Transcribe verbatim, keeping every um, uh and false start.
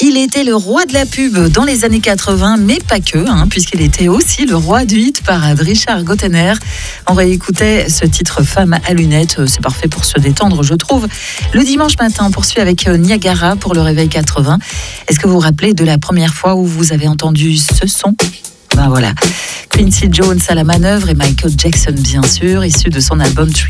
Il était le roi de la pub dans les années quatre-vingts, mais pas que, hein, puisqu'il était aussi le roi du hit parade. Richard Gottener. On réécoutait ce titre Femme à lunettes. C'est parfait pour se détendre, je trouve. Le dimanche matin, on poursuit avec Niagara pour le réveil quatre-vingts. Est-ce que vous vous rappelez de la première fois où vous avez entendu ce son ? Ben voilà. Quincy Jones à la manœuvre et Michael Jackson, bien sûr, issu de son album